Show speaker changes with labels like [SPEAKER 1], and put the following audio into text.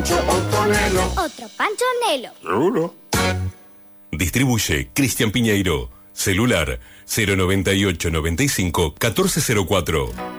[SPEAKER 1] Pancho Ottonello.
[SPEAKER 2] Otro Pancho Nelo.
[SPEAKER 1] ¿Seguro?
[SPEAKER 3] Distribuye Cristian Piñeiro. Celular 098 95 1404.